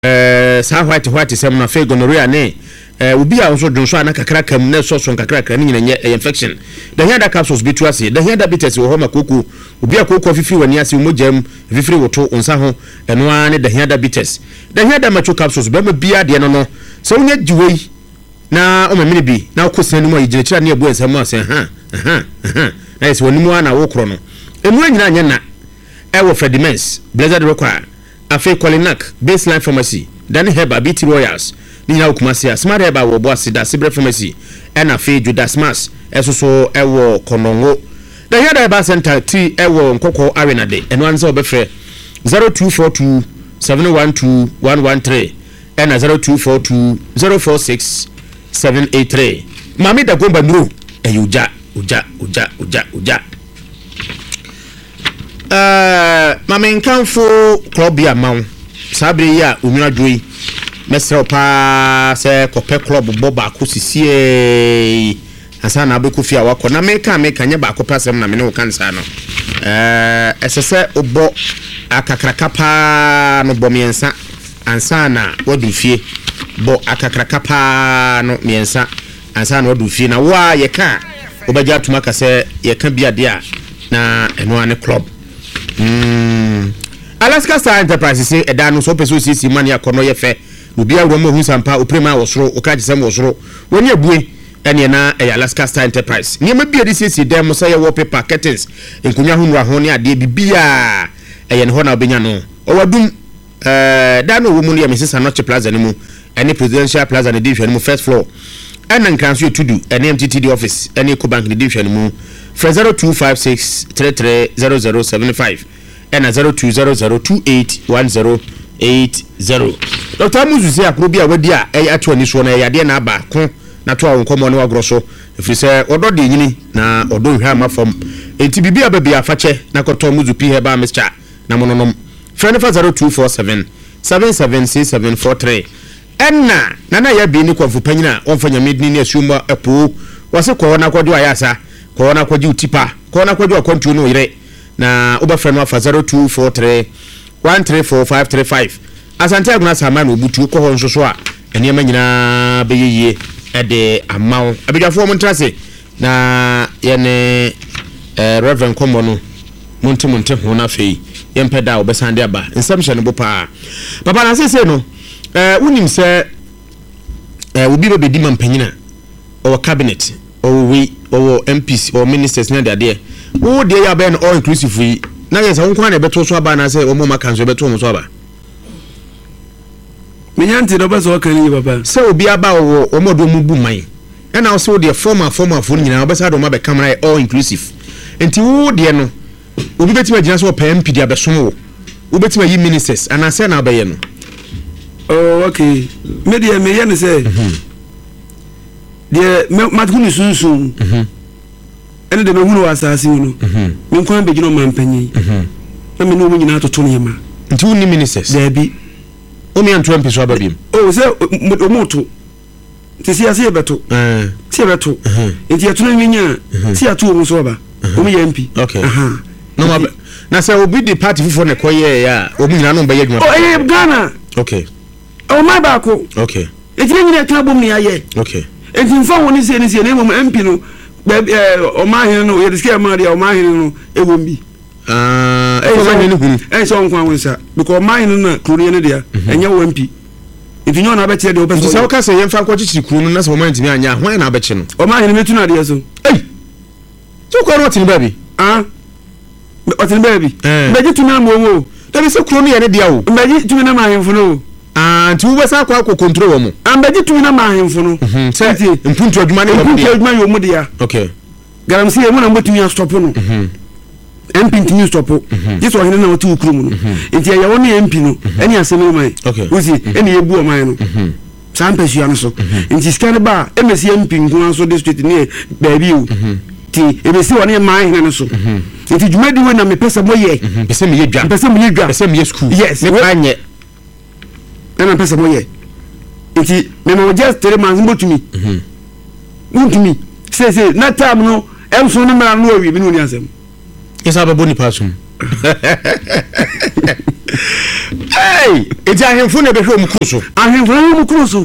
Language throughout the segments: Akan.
sa white sem na fe gonorrhea ne obi a so dun so ana kakra kam na so kakra ni nyina infection da hia da capsules bitu ase da hia da bitters wo ho makoko obi a kokko fifi wani ase mogam fifiri woto onsa ho eno ane da hia da bitters da hia da macho capsules be ma bia de no so nya giwei na o memene bi na okosena mu ayigire kira ne abu ensam ase na ese woni mu ana wo kro no enu anyina anya na ewo Fredimens Blessed Require afi Qualinac Baseline Pharmacy Danny Heba BT Royals ni Kumasi Smart Heba wo boase da Sibre Pharmacy ena afi Judas Mas esoso ewo Konongo da here da Heba Center T ewo Nkoko Arena de eno anze obefre 0242 712 113 ena 0242 046 783 mami da gomba nuru uja mami nkanfo club ya mawo sabre ya umira joyi mesre pa se kope club boba ko sisie asa na abeku fia wako na meka nya ba ko pasem na me ne kansa no esese obo akakrakapa no bomiensa ansa na wadu fie bo akakrakapa no miensa ansa na wadu fie na wa ye ka obaja tuma ka se ye ka bia de a na eno ane club Alaska Star Enterprise say edano so peso sisi mania kono ye fe obi a romo hu sampa oprema wosoro okaje sem wosoro woni abue ene na Alaska Star Enterprise ni ma bia de sisi dem mo say wallpaper curtains enkunya hu nwa ho ne ade bibia eye ne ho na obenya no owadum dano wo mu ne Mrs. Anoche Plaza ni mu ene Presidential Plaza ne division mu first floor ene nkanso etudu ene MTTD office ene Ecobank ne division mu 0256330075 and 0200281080. Dr. Muzu say akrobia wadi a atu ani so na yade na aba ko na to awon komo ne wagroso efiri se odo de nyini na odo hwa mafom enti bibia babia afache na Dr. Muzu pi heba Mr. na mononom friend for 0247 776743 enna na ya bi ni kwafu panyina onfanya medni ni asuma epo wase ko na kwadu ayasa ko na kwaji utipa ko na kwaju akontu no yire na oba friend wa 0243 134535 asante aguna sama na obutu ko ho nsoso a ene ma nyina beyeye ede amawo abidafo mo ntrase na yene Reverend Komono munte ho na fei yempeda obesande aba nsɛmhyɛ no bo paa papa na sese no unim sɛ obi bebedi mampanyina o cabinet o we o MPs o ministers na de wo de ya ben all inclusive yi na yesa won kwa na beto so aba na sɛ o mo maka nso beto mo so aba menyanti do ba so kan yi papa sɛ obi aba wo o modo mu bu man ɛna wo sɛ wo de former fo nyina obesa do ma be camera all inclusive enti wo de no obi betima gina so pa MP dia besom wo obetima yi ministers anase na abaye no oh okay media me ye ne say de matkunu sunsun ene de me hunu wasase no me nkwan be gina man panyi na me no mu nyina atoto ne ma nti woni ministers da bi o me anto MP so ababim oh say o moto ti si ase beto si beto enti atuna nwinya si atu o so aba o me MP okay no ma na say obi the party fufo ne koye ya o mu nyina no be yadwuma oh Ghana okay o ma ba ko okay enti nyina ka bom ne aye okay enti mfa woni se ne ne mo MP no o ma hin no ye diske ma dia o ma hin no e won bi e ma hin no hunu so nkwan wonsa because o ma hin no na kuro ne dia enye wo MP enti nyo na be kire de o be so ka se ye mfa kwa chichiri kuro no na so o ma ntimi anya hwan na be kire no o ma hin metu na dia so so ko no tin baby otin baby beji tumi am wo da be se kuro no ye ne dia wo beji tumi na ma hin no nti wo besa kwa ko control wo mo beji tumi na ma hin no se mpuntu adwuma ne wo mo dia mpuntu adwuma yo mo dia okay garam se ye mo na mo tumi stop no MP ntimi stop yeso ohene na wotu kuro mu no enti ya wo ne MP no eni asemi mai ozi eni yebu o mai no sampa sua no so enti scan ba emesi MP nko so district ne baabi o ti ebesi woni mai hene no so enti dwumadi we na me pesa moye pesa me yedwa pesa me ye school yes me panye na pesa moye enti me no just 3 months mbotumi mbotumi say na time no emso no mara no awi bi no ni asem yes aba boni pasum hey eti ahemfo na behwe omkruso ahemfo na omkruso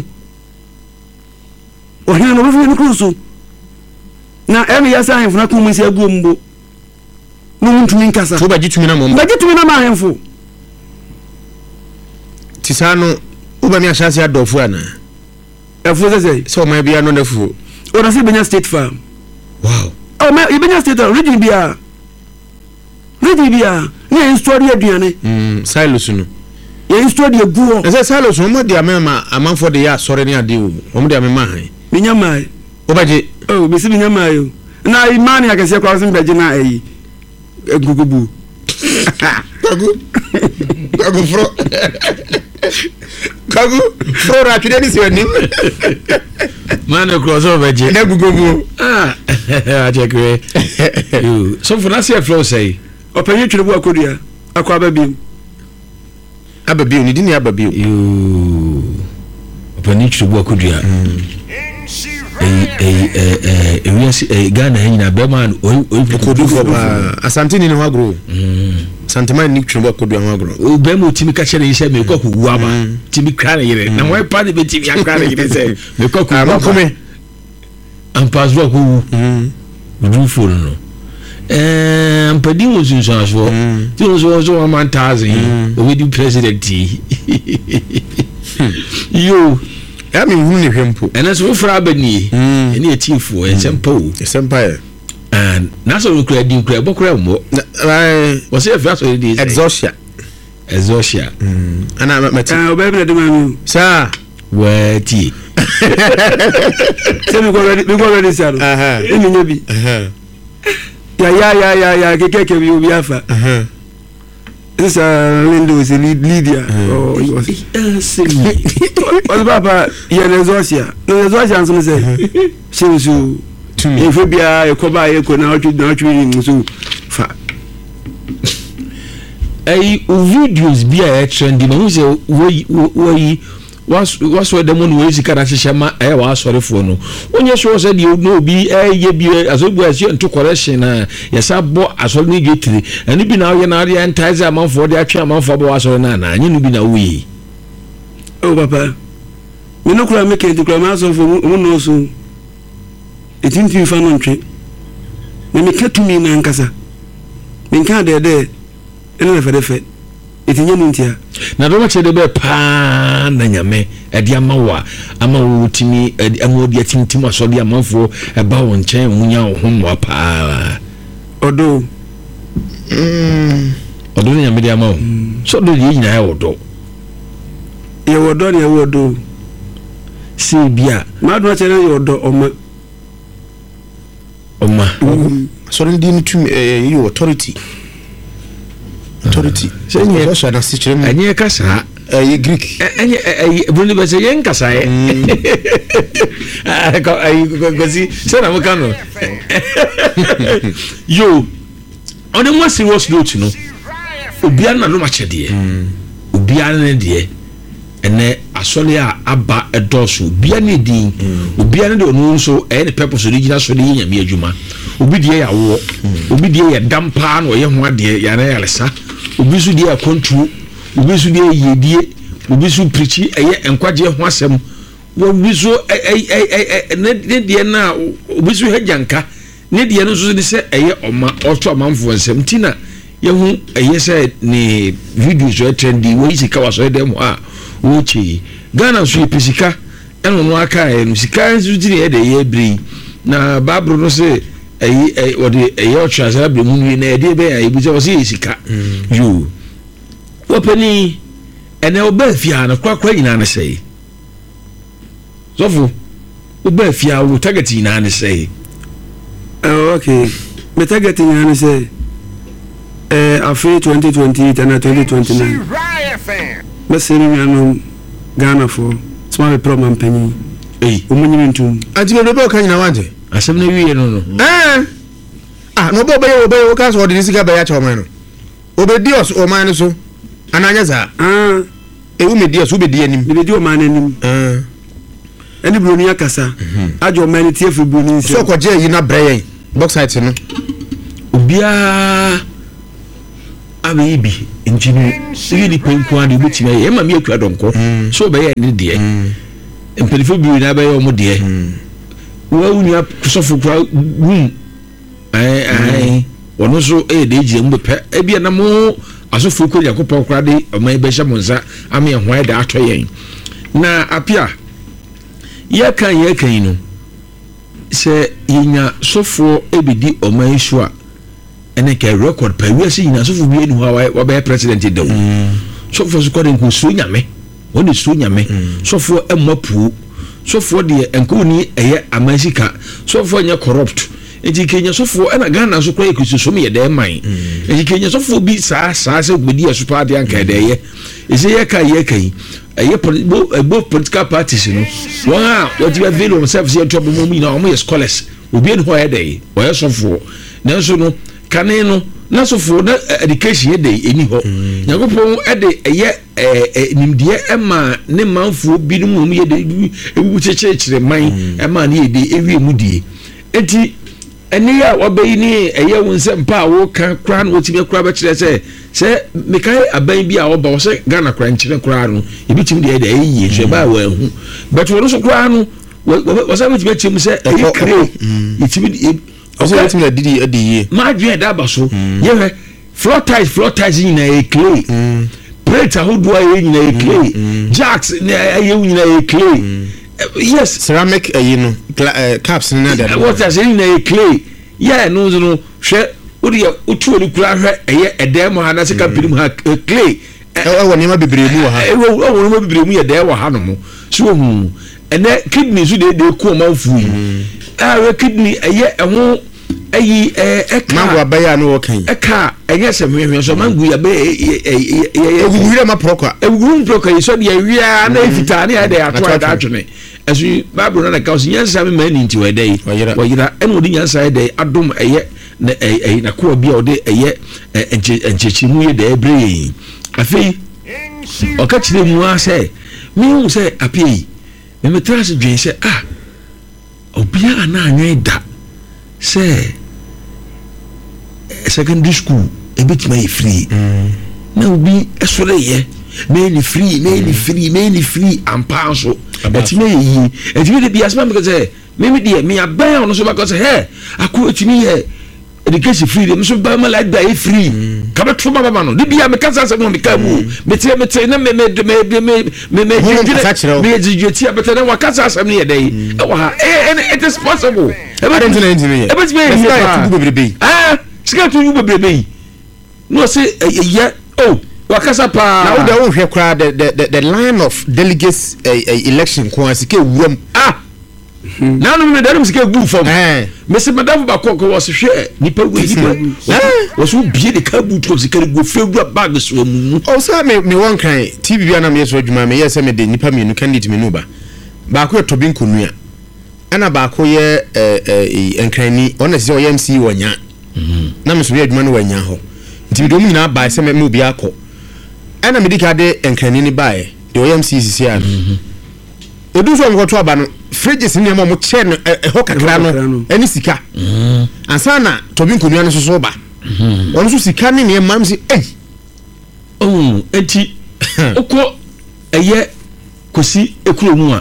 ohina no behwe omkruso na eme yasa ahemfo na kuma si agu mbo no ntumi nkasa so ba gitumi na mo ba gitumi na ma ahemfo tisano uba mi ashasi adofo ana efo say so ma bia no nafu o na say Benya State Farm wow oh ma Benya State region bia ni story aduane silos no ye story aguo e say silos no mo dia mema amanfo de ya sore ni ade o mo dia mema han binya mai obaje oh bisi binya mai o na imani akese kwa so mbeje na ayi egugubu kagu fro ra twede ni se nim man crossover je na gugubu ajekwe you so for na see flow say openye twede bu akodua akwa ababiu ni dini ababiu you openye twede bu akodua Ghana hina be man okodu for ba asante ni ho agro Santema ni twumba kodu ho agro o be mo timi ka chere yise me ko ku ama timi kra yire na mo pa ne be timi akra yire se me ko ku ama kome ampas ro ku du fo no ampadi mo sun so so ti so man tazi o we di president yo ya mi hu ne hwempo ena so fra bani ene etifo esempa and na so kura di kura bokura mo was say first so dey exhaustion ana mati o be de manu sa wati se mi go ready saro emi nyabi ya keke bi obi afa this Windows Lydia oh you was was papa ya exhaustion no exhaustion so say she if we be a koba ye ko na otwi so fa videos bi a trendy no say we was the money we zikara hihema wa asorefo no onye so say the no bi ye bi azobu asio nto correction na yesa bo asore ni getiri ani bi na ye na re entize amanfo de atwe amanfo bo asore na na anyi no bi na we oh papa me no kura make it kura ma so fo mu no so etinti fa no ntwe me katumi na nkasa me nka de ene na fe etinye ntia na do ma chede be pa na nyame e dia mawa ama wo timi ama obi atintim aso dia manfo e ba won chen munya ho mo pa odo na nyame dia mawo so do ye nyina e odo ye wodo si bia ma do chere ye odo oma so ndi tum you authority so nye so na si chire anye kasa Greek anye bruni be se yen kasa ko si se na mo kanu yo on the more serious note no obia na no ma chede obia na de ene asole a aba edoso obia na din obia na de onu so the purpose original so de nyame adwuma obi de ya wo obi de ya dampa na oye ho ade ya na yalesa obi su de akontu obi su de yedie obi su preachi eye enkwaje ho asem obi su ne de na obi su hajanka ne de no so de se eye oma oto amanfo nsem tina ye hu eye se ni video so trendy wo isika waso dem a wo chi Ghana so epesika eno no aka e sika su ti ne de ye bri na babro no se ode eyo transfer be mu na ede be ya ibuze wo se sika you openi ene oba fia na kwakwa nyina na sei zofu oba fia wo target nyina na sei okay me target nyina na sei after 2028 and 2029 mesiri nyano Ghana for small problem penny omunyi ntum anti be be ka nyina wanje asem na wiye no no bo o ka so de sika ba ya choma no obedi os o man so ananya za ewu me dios obedi anim be di o man anim eni broni akasa ajo man tie fi broni so ko je yi na breyen box site no obia abebi engineer sigi penko ade betime e ma me akwa donko so be ye ne de empelifo bi na be ye omo de wa unya kusofo kwa ai wono so de je mbe pe e bia na mo asofo ko yakopɔ kwa de o mai be hya monza ame ho da atɔ yen na apia ye kan no se yinya sofo ebidi o mai sho ene ka record pa wiase nyina sofo bi enu wa be president de sofo so kwade nko so nyame woni so nyame sofo emapu sofo de enko ni eye amasika sofo nya corrupt enti Kenya sofo ena Ghana so kwa ekusu so me ye de man enti Kenya sofo bi saa se gbedi aso de anka de ye ese ye kai eye political parties no won a what you avail themselves here to mo mi na o mo scholars obi en ho ye de o ye sofo na so no kane no na sofo na education ye de eni ho yakopon e de eye nimdie ema ne manfo bi no mo ye de ewu chechire man ema ne ye de ewie mudie enti eni ya obayi ni eye wonse mpa wo kan kra no wotime kra ba kire se mekai aban bi a oba wo se Ghana kra nkire kra no ebitimi de de eyi so ba wa hu but wo so kra no wo se betime chim se e kre itimi also let's me did ye ma dwen da ba so ye floor ties in a clay plate ahodo aye nyina e clay jacks aye nyina e clay yes ceramic caps na that what is in a clay yeah no hwe odi otu oni kura hwe eye edem ha na se kapirim ha clay woni ma bebremu ha woni ma bebremu ye de wa ha no mo so hu ene kidney so de ko manfu yi kidney eye eho ayi mango abaya no wokan eka enye se hwehwe so mango ya be egugure ma proka yi so de awia na efita ne ade atwa da atwene asu bible na ka so nyansa me mani nti we dey wayira eno di nyansa dey adom eye na ko bia ode eye enchechimu ye dey bre afei oka chire mu ase mi hu se apie me metrase dwen se obia ana anwe da se secondary school ebitima e free na obi esore ye mainly free ampanso etime yi etime de biasma me say me de me aban ono so ba ko say hey akọ etime ye education free dem so ba ma like that free ka be to mama no de bia me kasa se mo me ka mu me te na me jijuti abeta na wakasa asem ne ye dey e wa ha it is possible I don't know anything yet but me sika to you bebrebe no say yeah wakasa pa now the won hwe kra the line of delegates election ko asike wuram na no me darum sike gu fam me se madam ba ko was hwe nipa was wo bie de ka bu to sike go fewura bag so mu o sa me won kan tv bia na me so adwuma me yesa me de nipa me nu candidate me nu ba ko to bin konua ana ba ko ye enkrani ona se o MC wonya na me so bi adwuma no wanya ho nti do mu nyina ba se me obi akọ ana medika de enkrani ni bae de OMCCC an odu so ngoto aba no fridges ni mo che no ho kakra no eni sika ansa na to bi nkonua no so ba ono so sika ni ne mam si enti okọ eye kosi ekuro mu a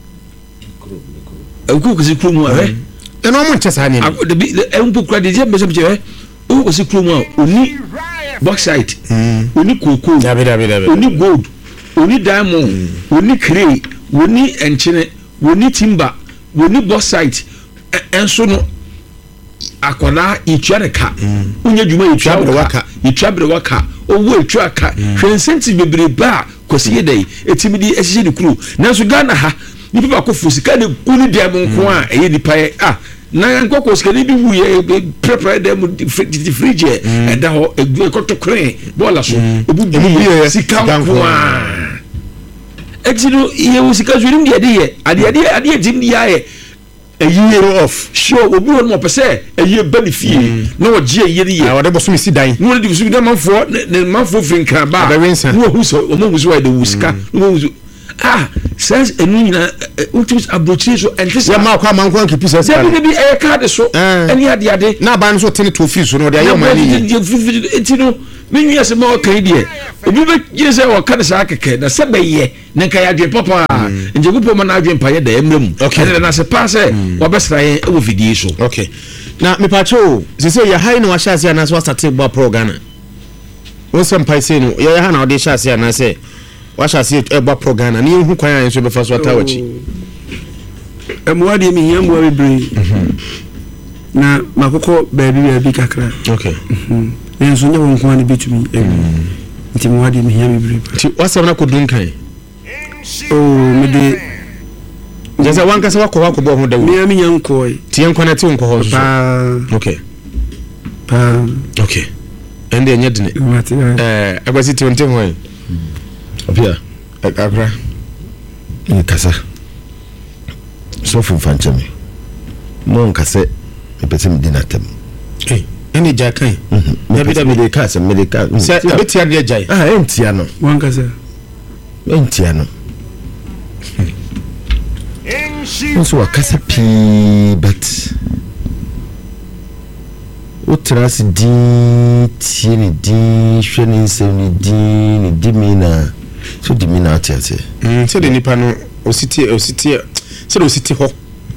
kosi ekuro mu a eno mo nche sa ni de empu kra de je be se kosi ekuro mu a oni bauxite oni cocoa oni gold oni diamond oni clay oni enchine oni timber oni bauxite enso no akola itwareka unya djuma itwabre waka owo itwaka hwensenti bebreba kosi yedai etimidi ehye de kru nanso Ghana ha ni papa ko fusika de kuni diamond ko a eye nipa na nkoko skani bi wuye prepare them fridge and ho egu ekoto kren bola so ebu bi sika ko a exino ye usika zuri ndi ade dim di yae a year off sure obi won mo pese a year benefit na o je ye ye a wode boso mi si dan no de boso bi manfo ne manfo finka ba no huso o mo huso wa de usika no huso says enuna ultimus abrochi so and ya ma kwa man kwa nkipi says ya bi card so any ade na ba no so tene to free so no de ayo mani etino me nwi ase ma o kan die obi be gye se o kan sa keke na se be ye na kan ya dwe papa njegupo ma na adwe mpa ye da emrem na se pa se wo be sra ye e wo fidie so okay na me pacho se ya hai no wa sha se na so start bo program wo se mpa se no ya ha na o de sha se na se wa sha se e bo program na hu kwan an so be fa so atawachi emwa de mi hia mwa bebre na makoko baabi kakra okay enso nya won kwan betumi nti mwa de mi hia bebre ti wasam na ko dunkan me de jeza wanka se wako bo ho dawo mi nya nkoi ti en kwana ti nko ho so okay okay ende nya dine agbasi ti onte ho opia akra ni kasa so fun fanchami mon kase e petem dinatem eni jakan me de kasa se betia de jai entia no wan kasa entia no so wakasa pi but utrasi di tieni di shweni semi di dimina so dimina atiate se de nipa no ositi se do ositi ho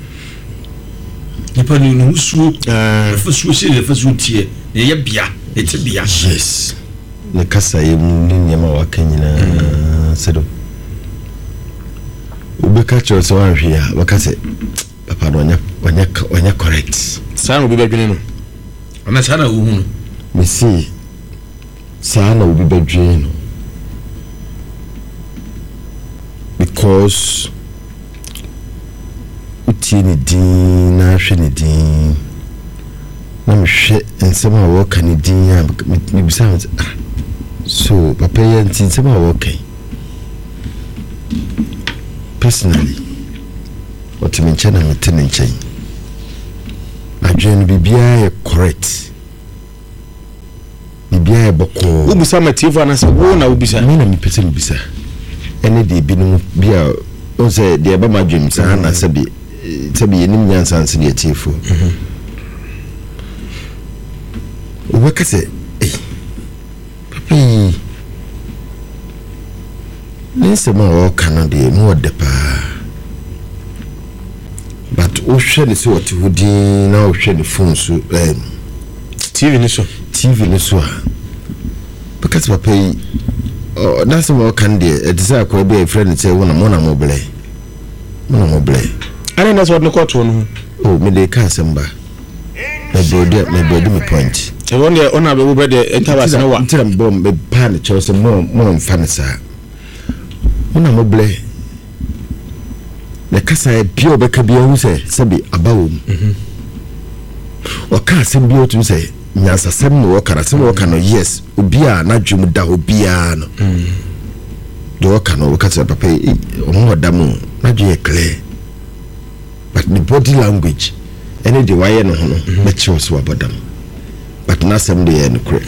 nipa no usuo fasu se le fasu tie ye bia ete bia yes ne kasa ye mu ni nyama wakanyina se do ubeka choso wanhia wakase papa no wanya correct sana obi badwene no ana sana uhu me see sana obi badwene no because utini din na hwe ni din na me hwe ensema wo kan ni din ya me bisa so papa ye ntin ensema wo kan personally what me chana me tenen chen adwen bibia e correct bibia e boko ubisa mativa na se wo na ubisa me na me pese me bisa ene de binu bia on say de ba madwem sa na sabi yenim nyansa nse de tifo o ka se papi nisema o kanade mu de pa but o hwe ne se o ti hodi na o hwe ne phone so TV ni so because papi that's what can do it is a quite be friend say one mobile and that's what no court one oh me dey can samba my body me point e won dey on abewu be dey entabas na wa ntiram bom be pan chose more fan sa one mobile the kasa pure be ka bia hu say sabi abawo o ka sem bi o tu say nyasa sem no wakara sem wakano yes obia na dwum da obia no do wakano wakata papa o damu na dwe clear but the body language any the why no ho no be chose wabodam but na sem de no kre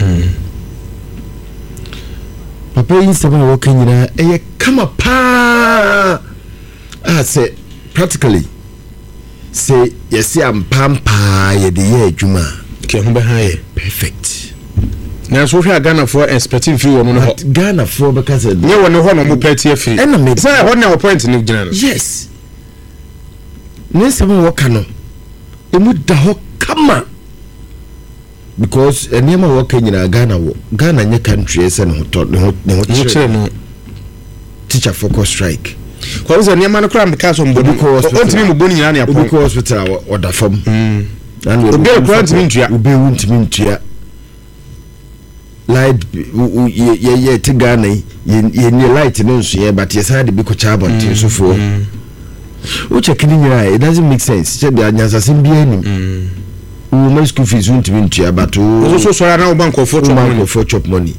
papa yin sem wakanyina eye kama pa say practically say yes am pampa ye de ye adwuma ke ho be haye perfect na so hwe Ghana for expecting free wono ho Ghana for because nye wono ho no mo peti free and me say ho na point ni gina no yes ne sebe wo ka no emu da ho kama because enema wo ka nyina Ghana nye country ese ne ho chere no teacher focus strike kwa uza enema no kra because mbodu ontimi mboni nyina na yapon because hospital oda fam and obi grant me ntua obi wuntimi ntua light ye te Ghana ye ni light no nso ye but yes had be ko chabo tin so fo o check ni nyira it doesn't make sense che be anyansa sim bi anim o my school fees wuntimi ntua but o so na o bank for chop money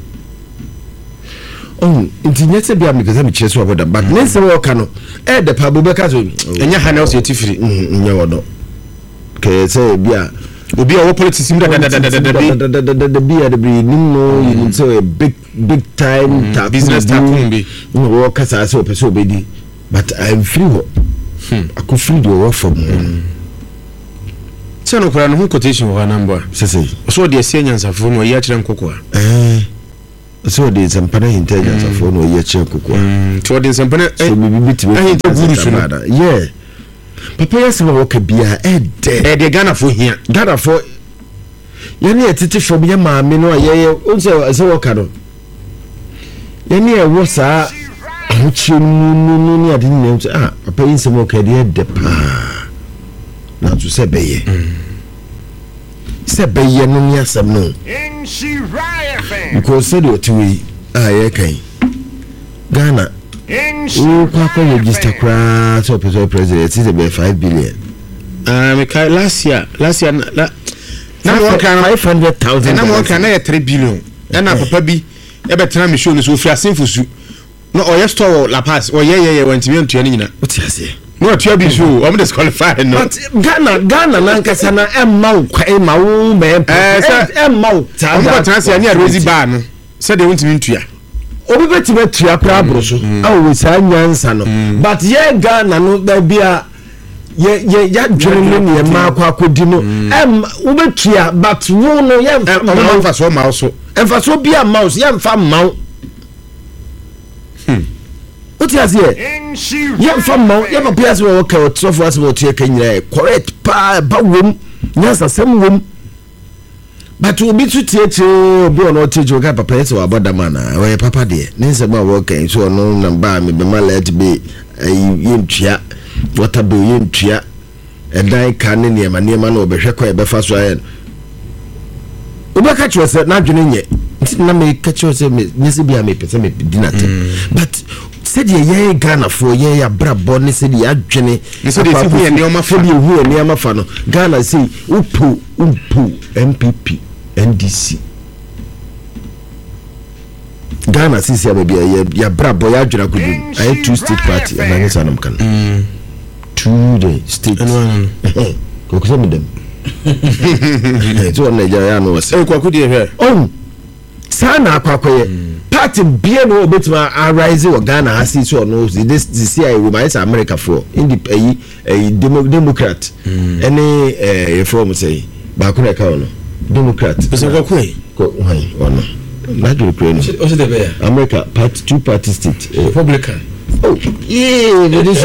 oh intinya se bia me kaza me chese oboda but nense wo ka no de pa bo be ka so enya ha na o se tifiri nya wodo ke se bia obi a wo politics mi da be nimno you say big time business tycoon be wo kasa se opese obedi but I'm free ho I could free the work from se no kora no quotation wa number se so de se nyansafo no ya kire nkoko so de sempana intelligence for no ye che kokwa to de sempana so bibi bitime ahinte guru so yeah papa yes ma woka bia de Ghana for here yani etiti fo bia maame no ye onse se woka no yani e wo sa ahuchi nu ni ade ni papa yin se mo ka de pa na to se beye no ni asem no because said what we ye kan Ghana kwa register kra to president is about 5 billion last year na mo kan 500,000 na mo kan na 3 billion na papa bi e betena me show no so fi asenfusu no oye store La Paz oye wantimi antua nyina what you say no atua bi so o me disqualify no but Ghana na nkasa na emma kwa emma wo me emma ta mo betena na rezi bar no se de wantimi antua obi betime tua pra abro so awo sa nyansa no but ye Ghana no da bia ye ya dwene ne ma kwa akodi no wo betua but wo no ye emfa so ma so emfa so bia mouse ye emfa maw what you say ye emfa maw ye papa ya so wo ka otrofo as wo tie kan nyina correct pa ba wom nyansa sem wom but obi tu tie obi ono tie jo ka papa yesi waboda mana we papa de ne nsem a wo kan so no namba me be ma let be yentua water bill yentua edan ka ne ne ma na obehwe kwa ebefa so ayen obi ka chi ose na dwene nye na me ka chi ose me nyese bia me pese me dinate but said ye Ghana for ye ya brabo ne said ya dwene said ye hu ye ne o ma fa ye hu ye ne ma fa no Ghana say upu MPP NDC Ghana sisi abia ya brabo ya dwena kudu I two state party and I sanam kan two the state ko ko me dem to Nigeria no was ko akudi he sana akwakoye party bia no obetima arise o Ghana hasi so no this year we might America for in the Democrat any reform say ba ko na ka no Democrat pese ko ono na do Ukraine o se de be America party two party state Republican yeah this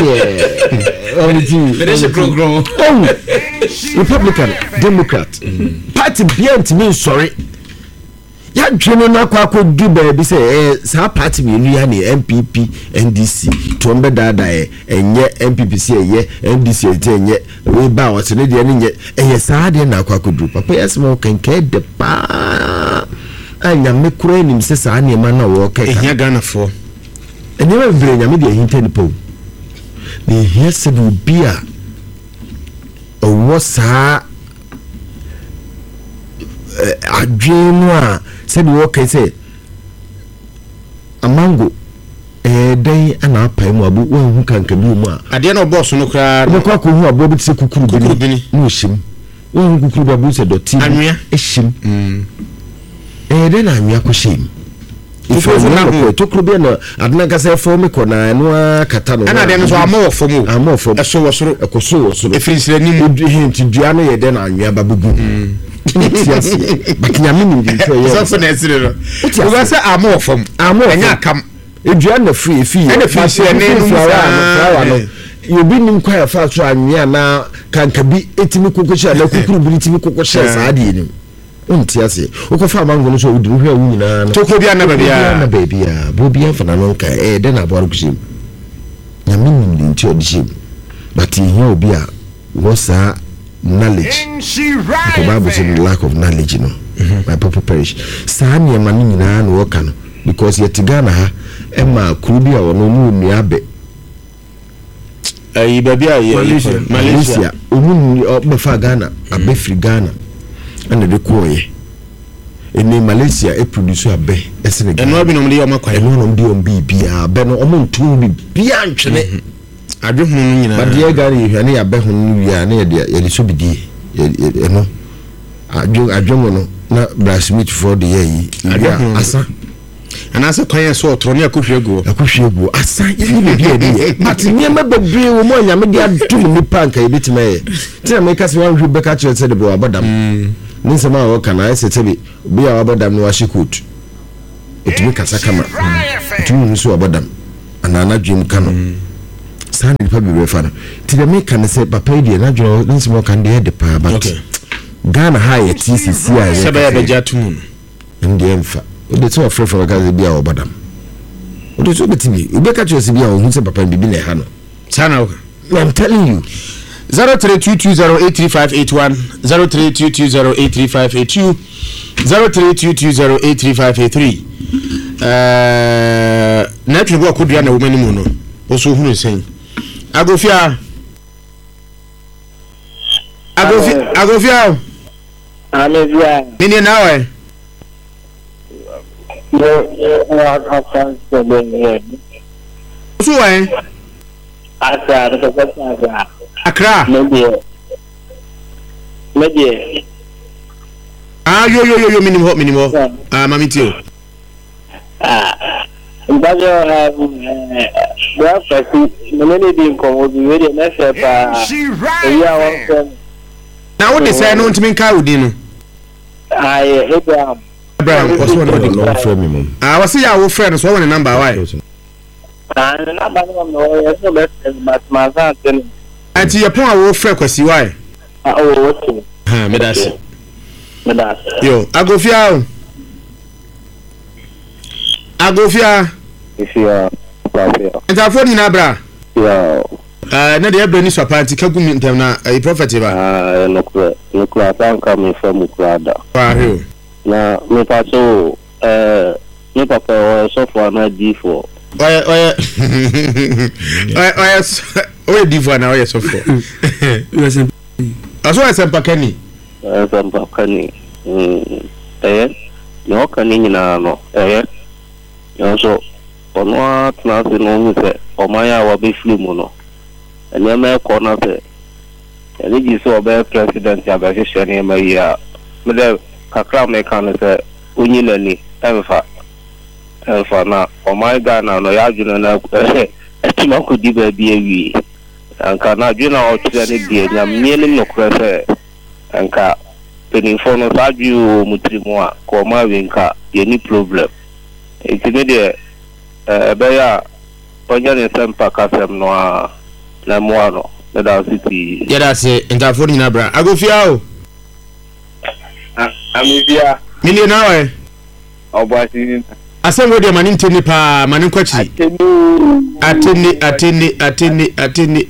year program Republican Democrat party bia ntimi sorry ya dwene na kwa du ba bi say sa party me ya ne MPP NDC to mbe dada enye MPP se ye NDC enye we ba wo se ne de ne nye eye sa de na kwa du papa yesmo kenke de pa anya me kura nim se sa ne ma na wo ke ehia Ghana fo enye me bre nya me de hinten po me here se do bia o sa adwenu a said we okay say amango dai ana pai mu abu won hu kanka bi mu a ade na boss no kra no kwa ko hu abu bi se kukuru bi no shim won kukuru ba bu se doti anwea ehim dai na anwea ko shim ifo na ko to kuru bi na adna ka se fo me ko na no akata no ana de no so amofo mu amofo eso wosoro ekoso wosoro efirisire ni mu hint dua no ye de na anwea ba bugu tiasi bakinyame ni ndi so ye so for na sire no wo say amofo enya akam edua na free ena firisire ni mu flower no yobi nim kwa ya fa so anwea na kanka bi etimi kokosha na kukuru bi etimi kokosha saade ni tiasi ukofa mango no so uduru hwe wu nyina to ko bia na babia bo bia fa na no ka de na bo arkushim nyame nim ndi nti odishim but here obi a wosa knowledge the Bible says lack of knowledge no my people perish saa ne ma ni nyina na wo ka no because yet Ghana ha ema kuru bi a wono mu nuabe baby Malaysia omu obefa Ghana abefri Ghana and the koye in Malaysia e produce abe esene eno abi no mde yo makwa eno no mde yo bibia abe no omo ntu bibia ntwene adwehunu no nyina but ye Ghana ye ne abe hunu ya ne ye so bidie eno adwomo no na Brasmith for the year asa anase kwan so otro ne akohwegu asa ye bibia de but nyema bebre wo mo nyame de adum ni panka ye betima ye tina me kase wan hwe beka chere se de bo abadam ni nsema wo kana ese tebi obi a abadam no ahye coat otumi kasa kama otumi nso abadam anana dwem ka no san nipa bebe fa no ti de make kan say papa die na dwo nsimo kan de pa but Ghana high TCC a sebe ya beja tumu ndi emfa de so afro ka bia obadam de so betimi ubeka cho bia o hu say papa bibi na ha no sana I'm telling you 0322083581 0322083582 0322083583 na twe bo kodua na wo mani mu no wo so hunu sen agofia Amevia. Nini nawe? Suwa Accra. Medie. Ah yo minimo. Ah mami tio. Mbazo breakfast mene di nko bi we dey na se pa ya won na wo dey say no ntimi ka odi no Abraham what's one of the long frame mum what's your friend so one number why number no yes no best but my son anti your pon our friend kwasi why okay me that's yo agofia if you are phone ni na bra yo na de ebra ni swapati kagumi ntem na prophet ba no tan come from Ukrada wa na me paso me papa so for na D4 oya D4 na oya so for aso sempakani no kani nyina no so ono atna se no se o maya wa be film no ene me ko na se ene ji so be president ya ba hwehwe ne ma ya me de kakra me kan se onyi nani emfa na o my Ghana no ya dwuna na etima ko di ba bi awi anka na dwuna o tire ne bi nya me ne no kra se anka penifo no sa dwu mutrimu a ko ma we nka ye ni problem itime de ya onye ne sempa kasem no a na moano na da city ya da se entafo ni na bra agofia o amivia mini na we obasi asem wo de mani nteni pa mani kwachi ateni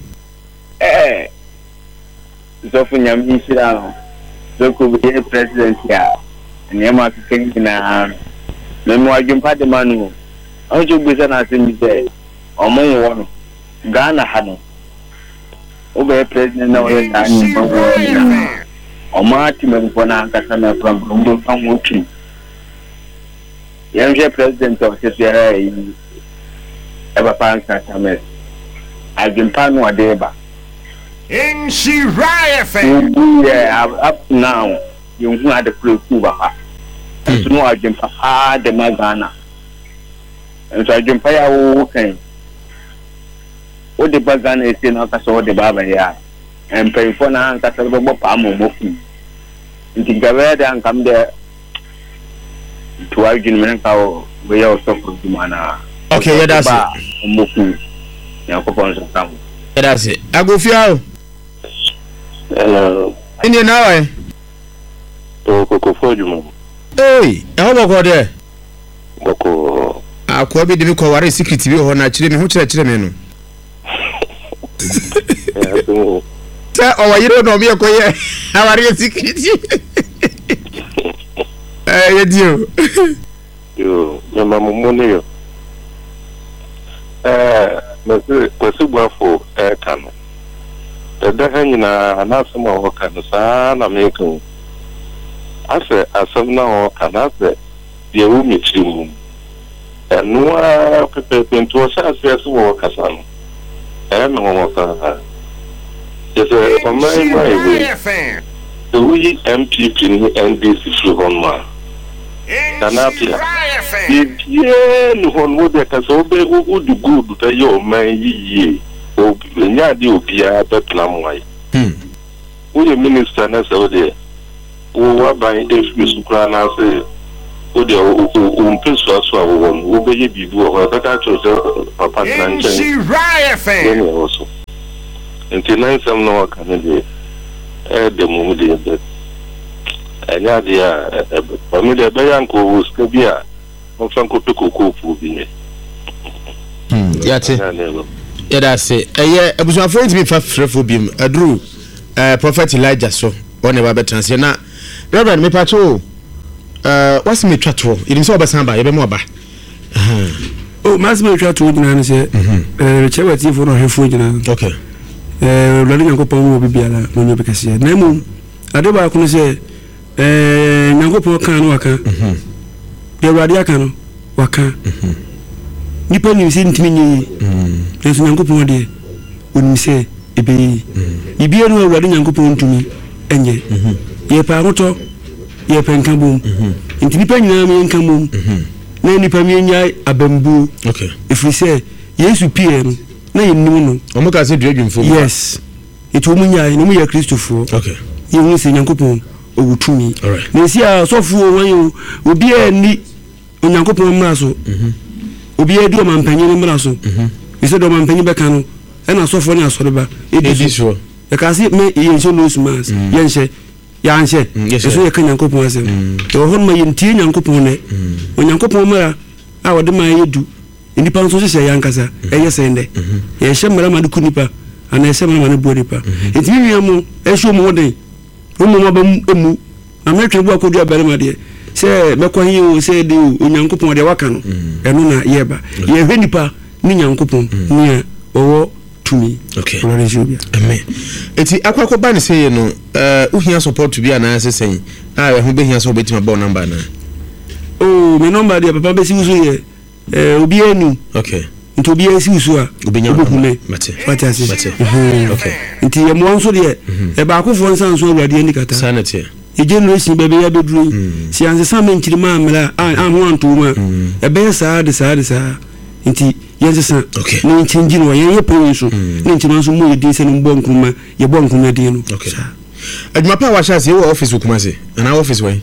zofu nyam hishira no zoko be president ya nyama kikengi na memo ajumpa de manu onjo gbese na asemi se omo wo no Ghana ha no obe president na we na ni omo atimem ko na nkasa na from ndo kan wotu yanje president of CPRA eba pan kasa ajumpa no adeba in Shiraya yeah up now you who had the clue ba no ajumpa de Ghana and so ajumpa ya wo kan o de Ghana ese na ka so de baba ya en pay for na ka so bo pa mo fu nti gawe de an kam de to arjun men ka o we ya so for dumana okay yeah that's mo fu ya ko pon so kam yeah that's it agofia ini na we to ko fojumo eh how about there boko akwa bi de mi ko ware secret bi ho na kire mi ho kire me no ta o wa yiro no mi ko ye aware secret ye dio yo mama mumone yo masu gwafo kanu da hanyina na sama ho kanu sa na me kan ase asam na ho kana se de wu mi chimu enua pepe pento sa ase wo kasano no mo sa yes o mai we MPP ni NDC Suhonma Tanapia ye no hon wo de ka so be wo du good ta yo man yi o nya de obia betna mwai wo ye minister na so de wo wa ban FP sukra na se o de o mpeso aso a wo no wo be ye bibi o ka ka cho so papa na nchen she riot fan also until nine some no ka na de de mu de be anya dia family de be yanko uska bia on fanko pekoko fu bi ne yate yada se abusuafo ntimi fa frefo bim adru prophet Elijah so one ba betanse na reverend me pacho what's me twato idim so obasan ba ye be mo ba oh mas me twato gina ne se chewati fo no hefo gina okay lori nyankopon mo bibiala no nyo bekase na mu ade ba ko ne se nyankopon kan no waka de wadi aka no waka nipa ni se ntimi nyi yesu nyankopon de oni se ebe ibie no wadi nyankopon ntumi enye ye pa roto ye penka bom ntimi pa nyina me nka bom na nipa mi nya abambu okay if we say yesu pm na yenu no omo ka se dwedwumfo yes etu mu nya no mu ya kristofo okay ye hu se nyankopon owutumi na si a sofu wan obi ani onyankopon mraso obi edi o mampanyin mraso ise do mampanyin beka no e na sofu ni asoreba edi so e ka si me ye nso no smas ye nse ya nse eso ye kan nyankopon ase to hon ma ye ntie nyankopon ne onyankopon mra a wode ma yedu nipa nso se ya nkasa e ye sende ye hye mra ma de kunipa ana hye mra ma ne boripa etimi wiamu e hye mu wode umu ma bam emu ametwe bu akodu abere ma de se mekwa hi o se de onyankopon de waka no eno na yeba ye hwe nipa ni nyankopon ni owo tumi okay amen eti akwakọ ba ne se ye no uhia support bi ana asesen a we ho behia so betima ba number na oh me number de papa be si usu ye obi enu okay nti obi esi usu a obokume mate okay nti ye mo nso de e ba akofo nsan so awurade ani kata sanity e generation bebe ya bedru si anse sa me nkiri ma amela ho antuma e be saa de saa nti yensa ni change no ye point so ni nti so mo yedi se no bonkuma ye bonkuma di no okay adwuma pa wa chance ye office okuma se ana office wai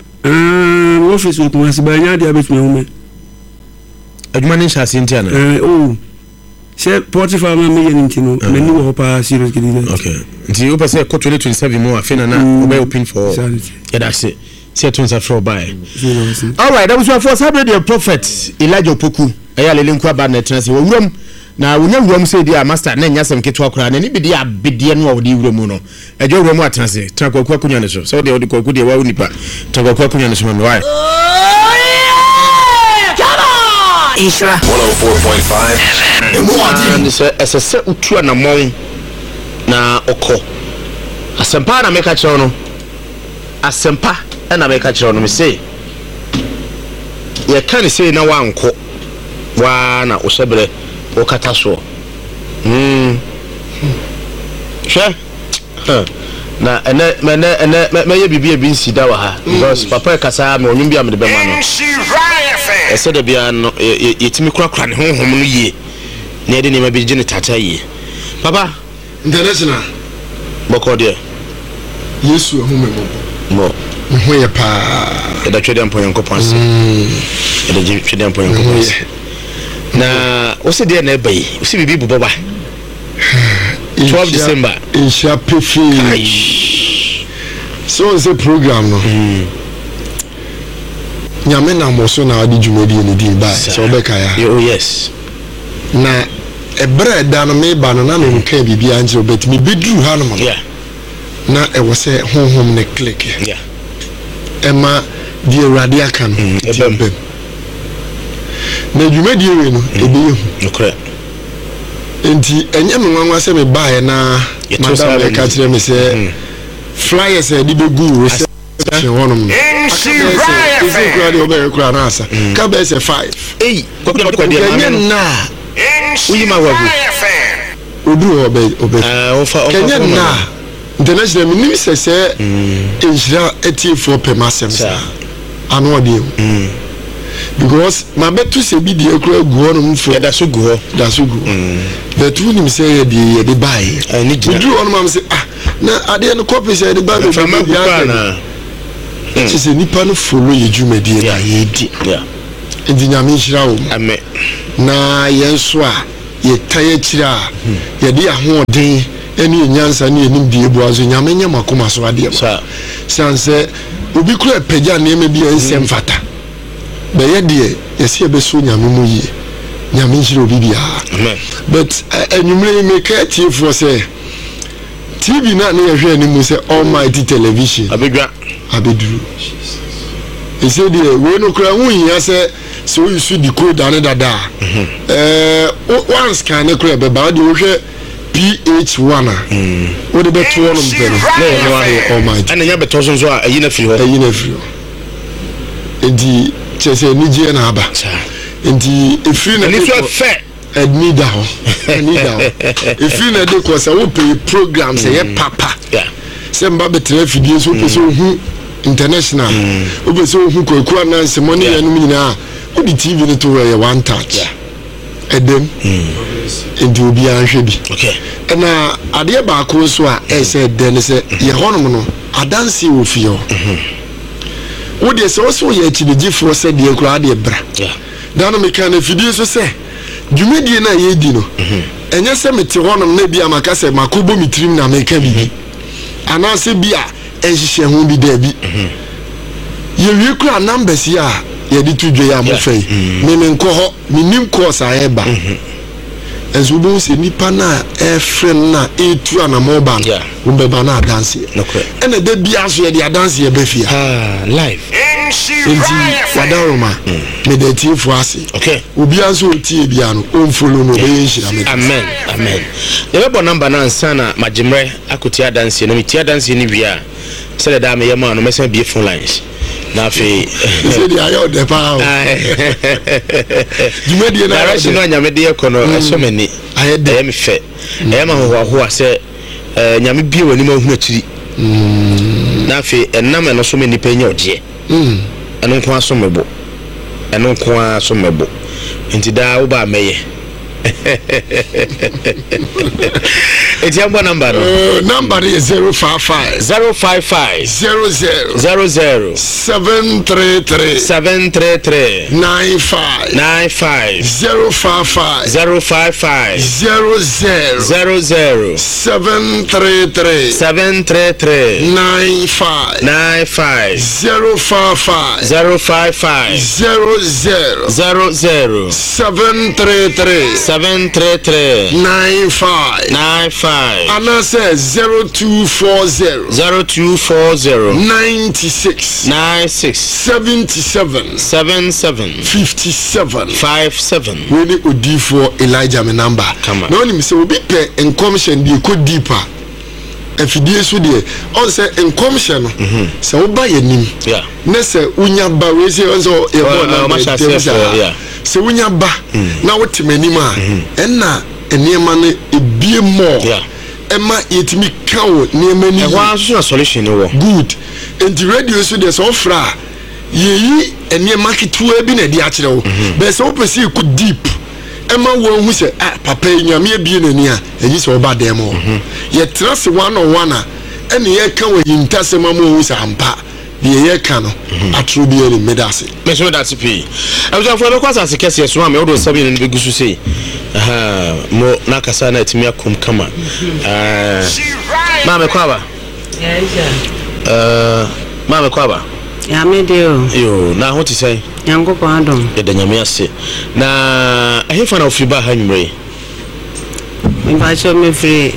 office okuma se ba nya dia betuma hume adwuma ni chance nti ana oh se portify ma me ye nti no me ni wo pa serious kidi okay nti o pese ko 2027 mo afina na obe open for yeah that's it se tunza for buy all right that was for celebrate the prophet Elijah Opoku eya lele nkwa ba na tenase wo wuram na wonya wuram se dia master na nya sem keto akora na ni bidi abedie no wo di wuram no ejo wuram atenase tranko akunya ne so so de odi kwaku de wa unipa tranko akunya ne so me why Isra 104.5 and so esese utua na mon na oko asempa na meka kire no asempa na meka kire no me say ye kan say na wanko wa na osebere o kata so she na ene ye bibia bi nsida wa ha because papa kasa me onwum bia me de be ma no ese de bia no yetimi kura ne honhom no yie na yede ne ma bi gine tata yie papa international boko de yesu ehome mo ho ye pa da twede ampo yankopanse da twede ampo yankopanse na wose de na bai wose bibi bu baba 12 December insha pefi so is a program no nyame na moso na adi jumedi ni di ba so be kaya oh yes na ebre da no me ba no na no nka bibi anje obetimi bedru ha no mo yeah na e wo se honhom ne click yeah ema di radio kan ebem na jumedi we no ebeyehu okra enti enye me nwanwa se me bae na madam e ka kire me se flyers e di begu reception wonom no akade obe kura na asa ka be se 5 eh ko de na uyi ma wagu odu obe kenya na international minimum se enjira eti4 per masem sa anu ode because my betu se bi de ekura guo no mfo da so guo betu ni se ye de buy ni odu on ma se na ade no copy se de buy na which is nipa no follow ye dwumadi na ye di enti nyame nhyira wo amen na yenso a ye taye kira ye de ahoden eni nyansa ne enim die boazo nyame nya makoma so ade ma sanse obi kura pagya na eme bia nsem fata be ye de ye se be so nyame mu yi nyame nhyira obi bia amen but enumre me ka tie for say TV na na ye hwe ni mu say Almighty Television abedwa abeduru e say de we no kura hu hia say so you see the code and dada once can e kura be ba de wo hwe PH1 wo de beto no mpeno no Almighty ana nya beto so a eyi na firi ho enti chese ni je na aba enti efiri na ni so fe admida ho efiri na de ko say wo pay programs ye papa se mba betre fidie so pese hu international wo pese hu kokura na nsemo ne yanum nyina wo di TV ne to we one touch edem enti obi anhwe bi na ade ba ko so a say den say ye honom no adansi wo fi ho wo de se wo so ye chibigifo se de kura de bra dan no meka na fidie so se dwumedie na ye di no enye se mete honom na bia maka se makobo mitrim na meka bibi ana se bia ehihye ho bi da bi ye wi kura numbers ya ye di tudwe ya mo fei me nko ho minim course a eba ezubu se nipa na friend na etu ana mobile wo beba na dance ena de bia so ye de dance ye be fia live enti wadaroma me de tie fu ase obi anso tie bia no on follow no be yinhira me amen ye be number na ansana magimre akotia dance no metia dance ni bia se da me yema no mesen bie phone lines na fe se dia yo de pa jumedi na direction no nyame de ekono esomani ayede me fe ma ho se nyame bie wani ma hu akiri na fe enam eno so mani pa nya oje eno nko asomebo enti da wo ba meye it's your number number is 055 00 733 95 055 00 733 95 055 00 733 95 and I says 0240 96 77 57 when it would do for Elijah my number no him say obi pe commission dey go deeper afidie so dey on say commission say wo ba yanim na say unya ba we say on so e bo na say unya ba na wo timanim a enna eniema no ebie more ema yetimi kawo niema ni one solution no good and the radio so dey so fra yeyi eniema ketua bi na di a kire wo be so pese ku deep ema wo hu se papa nyame ebie nani a eyi so ba dem o ye trust one on one a ene ye kan wo yintasema mo hu se ampa ye kan no atro bi ere medase me so that p I was for the course as kese so am e do sabi no be gusu sei mo nakasa na etimi akom kama mama kwaba mama kwaba ya me deo yo na ho ti sei yankopon adom e da nyame ase na ahefa na ofiri ba ha nwumre me ba cho me free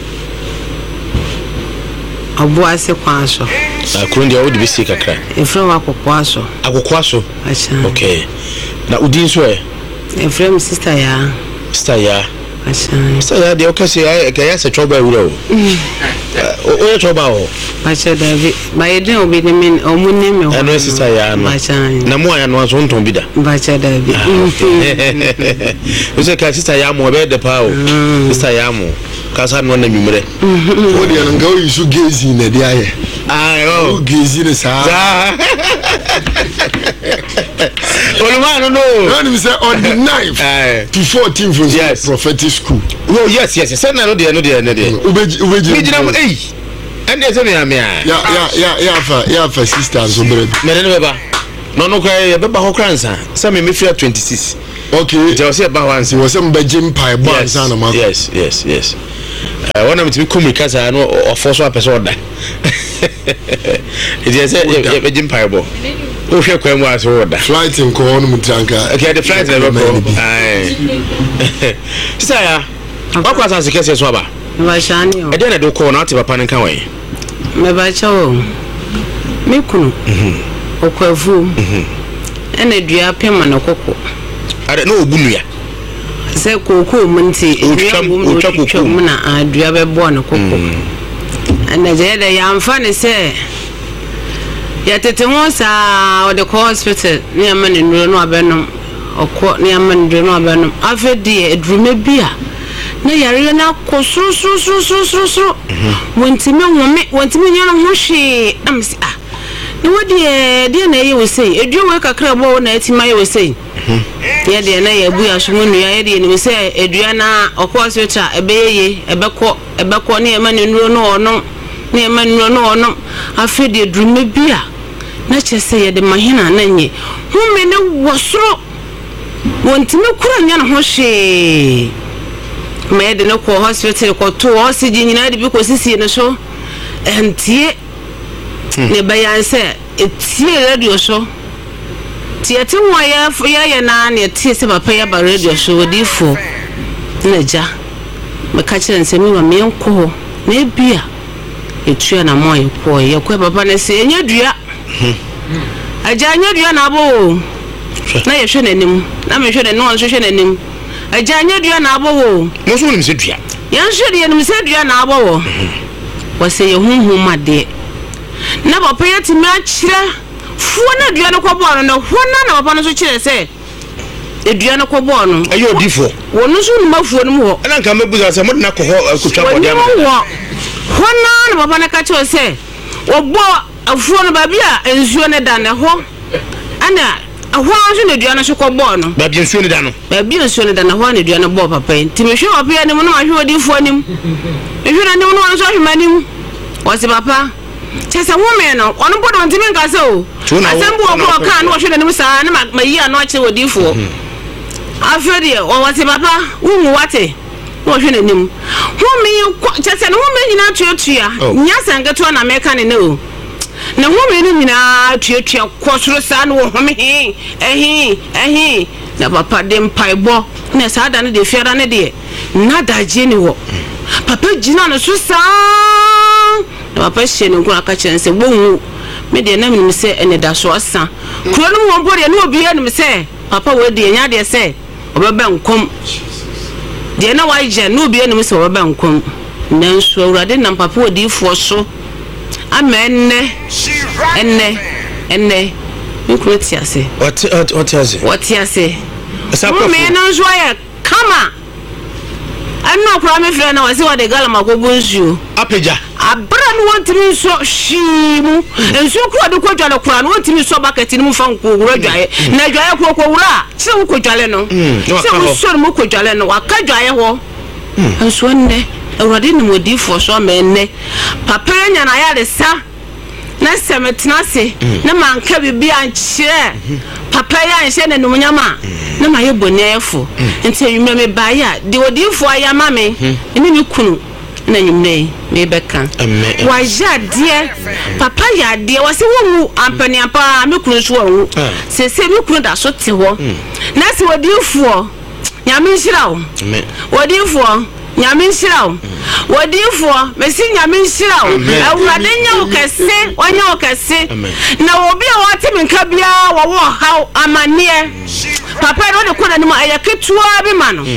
obo ase kwa so akundi o de bi se kakra efrem akokwa so acha okay na udin so efrem sister ya acha sister ya de okase ga ya se choba ewura o ye choba o acha David ba yedin obi ne men omune me ho eno sister ya no na mo aya no aso nton bi da acha David o se ka sister ya mo be de pa o sister ya mo kasa no na nwumre o de nga o yisu gezi na de aye o gezi ne sa Olumano no when we say on the 9th to 14th from prophetic school oh yes say na no de ubeji me And there's a mere. Yeah, for sister, so Never. No, cry about her grandson. Some may fear 26. Okay, there was about once. He was some Belgian pie, yes. Yes. I want him to become because I know of force episode. It is a Belgian pie ball. Who shall come was order? Flight in Corn Mutanka. Okay, the flight never go. Sire, what was as a case as well? I didn't do call out of a panic away. Mebacho Mikunu Okwavu and a dria pema no coco. I don't know Bunia. Say cocoa munti, Uchamuna, I drive born a coco. And the other young funny say, yet it was or the hospital near man in Reno Benham or court near man in Reno Benham. I've heard dear, it drew me beer. Na yare na ko so wonti me yana hohwe am si na wodi na ye we say edu we kakra bo na etima ye we say ye de na ye bu ya so mu ya de ni we say edu na okos wecha ebeye ebeko na e ma nuru no ono na e ma nuru no ono afede drume bia na chese ye de mahina na nye hu me ne wosoro wonti me kura nya na hohwe me de no ko hospital ko to oxygen nyina de bi ko sisi no so entie ne bayan se etie radio so tie te wo ya na ne tie se papa ya ba radio so odifo na ja me ka kire nse mi ma me nko na bia etua na mo ko ye ko papa na se enya dua aja enya dua na abo na ye hwe nanim na me hwe nanim on hwe nanim ajanya dua na abowo mo so nim se dua yan hwe de nim se dua na abowo wo se ye hunhun made na papa yati ma kire fuo na dua no ko bo no na hona na papa no so kire se e dua no ko bo no ayo odifo wo no so numa fuo no ho na nka mabuza se mo na ko ho akutwa body am hona na papa na ka kire se wo bo afuo no ba bia ensuo ne da ne ho ana ahwa so ne dua no so ko bo no ba bia nsuo ne da no ba bia nsuo ne da na ho ne dua no bo papa nti me hwe papa ya ne mo no ahwe odifo anim me hwe na ne mo no so ahwe manim wo se papa chese women no ono bodo ntimi nka se o asembu obo ka no hwe na ne sa na mayi ano ache odifo afede o se papa wu wate wo hwe na nim women chese no women nyina tuatua nya sangato na meka ne o na women nyina tuatua kwosoro sa no home ehi na papa dem paibo na sa da ne de fiara ne de na daje ni wo papa jina no so sa na papa hye ne nko aka chense bohu me de na minim se ene da so asa kuro no won bode na obi anim se papa we de nya de se obeba nkom de na wa je na obi anim se obeba nkom nanso awurade na papa odi fo so amenne enne nkroti ase what ase me no so ya kama anno kwa me frɛ na wase wade gala makobo nsuo apeja abra no wantimi so hyimu nsuo kro de kodwale kra no wantimi so bucket ni mu fa nkogura dwaye na dwaye kro wura se wo kodwale no se wo so mo kodwale no waka dwaye ho nsuo nne awurade ni modifo so amenne papa nya na ya de sa na semetina se na manka bibia nkyere papa ya nhye na numunyama na maye bonefo nti enwumre me baya de odifo aya mame eni mi kunu na enwumre me beka wa ja de papa ya de wase wo ampani apa me kunu so wo sese me kunu da so te ho na se odifo nyame nhira wo odifo nyame nhira wo odifo mesi nyame nhira wo awurade nya wo kese onya wo kese na obi a wate menka bia wo haw amane papa no de kona ni ma ayaketua bi ma no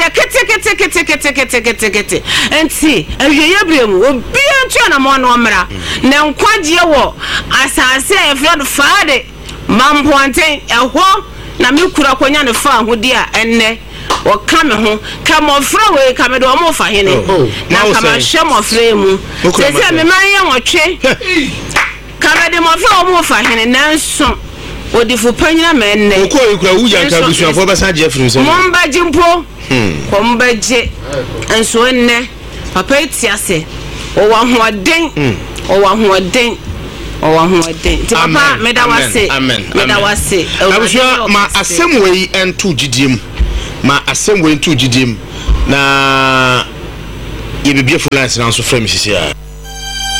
ayakete enti ahweye bremu obi antua na mo no mra na nkwaje wo asase efred faade mampoanten eho na mekura konya ne fa ahodi a enne o kame ho kama ofra we kame do mo fa hene na kama hwemo ofra mu sese me man ye wotwe kame de mo ofra mo fa hene nanso odifu panyina menne ko ikura wuja ka busuafo besa je firi so momba jimpo komba je enso enne papa etiase ɔwɔ ahoɔden ɔwɔ ahoɔden ti papa meda wase abusua ma asɛm wei ɛnto gyidiem na yɛbibie fulans na nso frɛ me sisi a